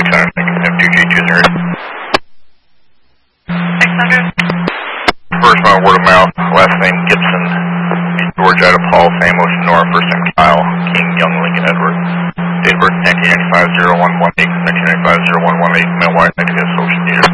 600, F2G20. 600. First one, word of mouth, last name Gibson, George out of Paul, Sam Ocean Nora, first name Kyle, King, Young, Lincoln, Edward. Date of birth 1995-0118, 1995-0118, male white, negative, social media.